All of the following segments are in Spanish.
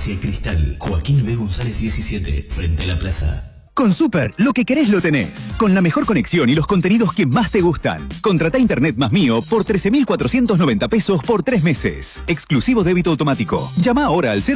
Farmacia Cristal, Joaquín B. González 17, frente a la plaza. Con Super, lo que querés lo tenés. Con la mejor conexión y los contenidos que más te gustan. Contratá Internet más mío por 13.490 pesos por 3 meses. Exclusivo débito automático. Llama ahora al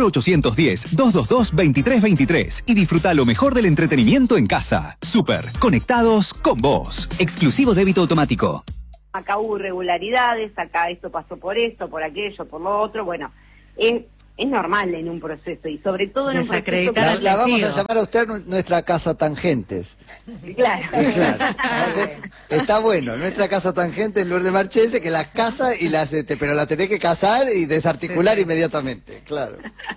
0810-222-2323 y disfruta lo mejor del entretenimiento en casa. Super, conectados con vos. Exclusivo débito automático. Acá hubo irregularidades, acá esto pasó por esto, por aquello, por lo otro. Bueno, es normal en un proceso y sobre todo en un proceso... La vamos a llamar a usted nuestra casa Tangentes. Claro. Claro. Está bueno, nuestra casa Tangentes en Lourdes Marchese, que las casa y las... pero la tenés que casar y desarticular inmediatamente, claro.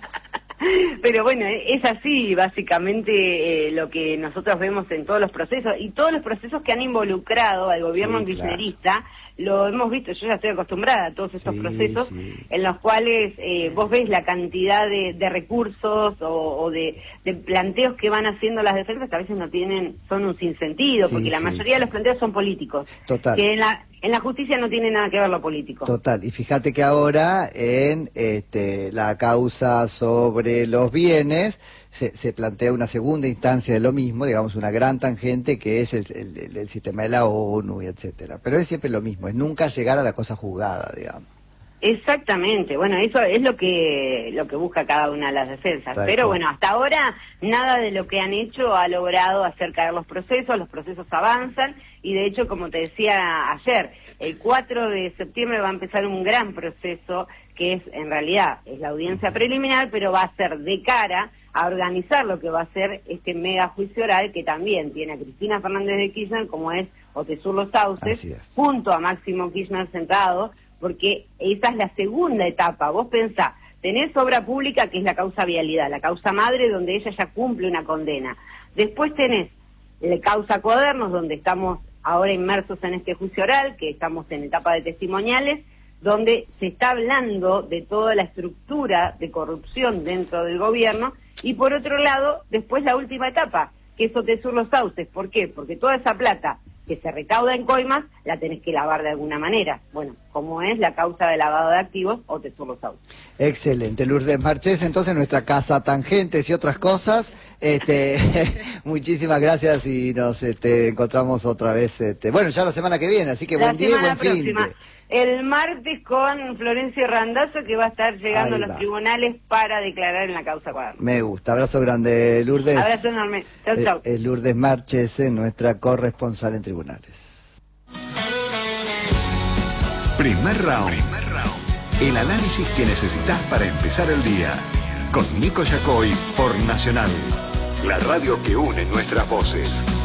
Pero bueno, es así básicamente lo que nosotros vemos en todos los procesos y todos los procesos que han involucrado al gobierno kirchnerista, lo hemos visto, yo ya estoy acostumbrada a todos estos procesos en los cuales vos ves la cantidad de recursos o de planteos que van haciendo las defensas que a veces no tienen, son un sinsentido, porque la mayoría de los planteos son políticos. Total. Que en la justicia no tiene nada que ver lo político. Total, y fíjate que ahora en la causa sobre los bienes se plantea una segunda instancia de lo mismo, digamos una gran tangente que es el sistema de la ONU y etcétera. Pero es siempre lo mismo, es nunca llegar a la cosa juzgada, digamos. Exactamente, bueno, eso es lo que busca cada una de las defensas. Pero bueno, hasta ahora nada de lo que han hecho ha logrado hacer caer los procesos avanzan y de hecho, como te decía ayer, el 4 de septiembre va a empezar un gran proceso que es, en realidad, es la audiencia preliminar, pero va a ser de cara a organizar lo que va a ser este mega juicio oral que también tiene a Cristina Fernández de Kirchner, como es Otesur Los Sauces, junto a Máximo Kirchner sentado, porque esa es la segunda etapa. Vos pensás, tenés obra pública, que es la causa vialidad, la causa madre, donde ella ya cumple una condena. Después tenés la causa cuadernos, donde estamos ahora inmersos en este juicio oral, que estamos en etapa de testimoniales, donde se está hablando de toda la estructura de corrupción dentro del gobierno, y por otro lado, después la última etapa, que es Otesur Los Sauces. ¿Por qué? Porque toda esa plata que se recauda en coimas, la tenés que lavar de alguna manera. Bueno, como es la causa de lavado de activos, Otesur Los Sauces. Excelente, Lourdes Marchese, entonces nuestra casa Tangentes y otras cosas. Muchísimas gracias y nos encontramos otra vez, bueno, ya la semana que viene, así que buen día y buen fin. El martes con Florencio Randazzo, que va a estar llegando a los tribunales para declarar en la causa cuaderno. Me gusta, abrazo grande, Lourdes. Abrazo enorme, chau, chau. Lourdes Marchese, nuestra corresponsal en tribunales. Primer round. El análisis que necesitas para empezar el día. Con Nico Yacoy por Nacional. La radio que une nuestras voces.